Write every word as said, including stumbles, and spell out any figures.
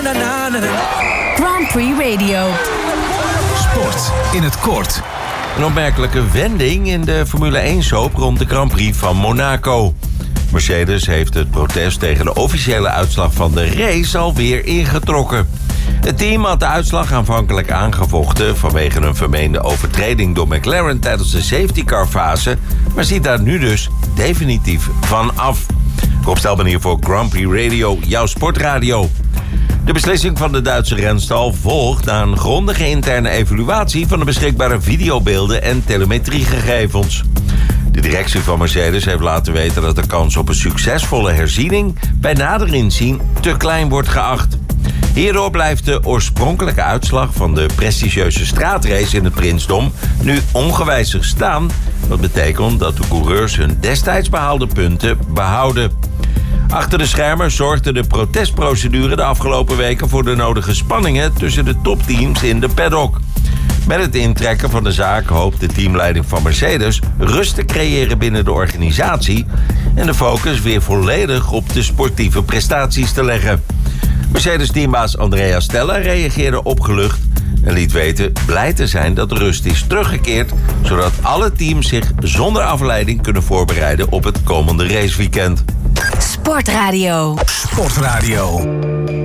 Grand Prix Radio. Sport in het kort. Een opmerkelijke wending in de Formule één-soap rond de Grand Prix van Monaco. Mercedes heeft het protest tegen de officiële uitslag van de race alweer ingetrokken. Het team had de uitslag aanvankelijk aangevochten vanwege een vermeende overtreding door McLaren tijdens de safety car fase, maar ziet daar nu dus definitief van af. Rob Stelman hier voor Grand Prix Radio, jouw sportradio. De beslissing van de Duitse renstal volgt na een grondige interne evaluatie van de beschikbare videobeelden en telemetriegegevens. De directie van Mercedes heeft laten weten dat de kans op een succesvolle herziening bij nader inzien te klein wordt geacht. Hierdoor blijft de oorspronkelijke uitslag van de prestigieuze straatrace in het Prinsdom nu ongewijzigd staan. Wat betekent dat de coureurs hun destijds behaalde punten behouden. Achter de schermen zorgde de protestprocedure de afgelopen weken voor de nodige spanningen tussen de topteams in de paddock. Met het intrekken van de zaak hoopt de teamleiding van Mercedes rust te creëren binnen de organisatie en de focus weer volledig op de sportieve prestaties te leggen. Mercedes-teambaas Andrea Stella reageerde opgelucht en liet weten blij te zijn dat de rust is teruggekeerd, zodat alle teams zich zonder afleiding kunnen voorbereiden op het komende raceweekend. Sportradio. Sportradio.